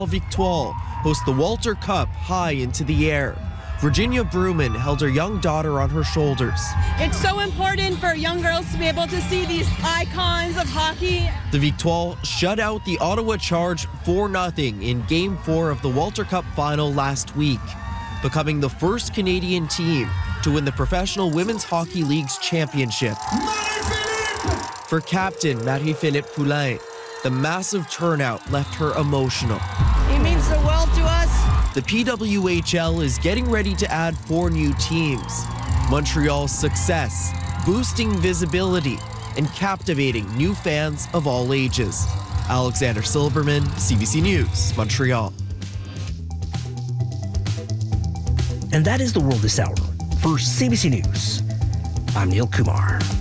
Victoire host the Walter Cup high into the air. Virginia Bruman held her young daughter on her shoulders. It's so important for young girls to be able to see these icons of hockey. The Victoire shut out the Ottawa Charge 4-0 in Game 4 of the Walter Cup final last week, becoming the first Canadian team to win the Professional Women's Hockey League's championship. For captain Marie-Philippe Poulin, the massive turnout left her emotional. It means the world to us. The PWHL is getting ready to add 4 new teams. Montreal's success, boosting visibility, and captivating new fans of all ages. Alexander Silverman, CBC News, Montreal. And that is the world this hour. For CBC News, I'm Neil Kumar.